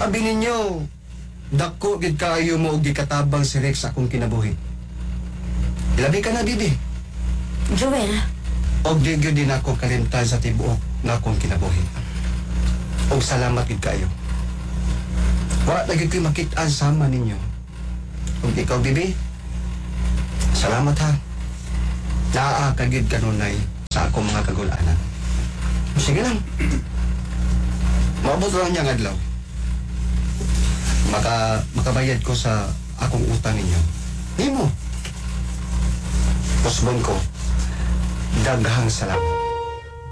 abi ninyo, dako gid kaayo mo og gikatabang si Rex sa akong kinabuhi. Ilabi ka na, bibi. Joel, Og di gyud din ako kalimtan sa tibuok na akong kinabuhi. Og salamat gid kayo. Wa na gid ko'y makit-an sama ninyo. Og ikaw, bibi, salamat ha. Naa ka gid kanunay sa akong mga kagulaanan. Sige lang. Maabot lang niyang adlaw. Makabayad ko sa akong utang ninyo. Nimo. Posbon ko, daghang salamat.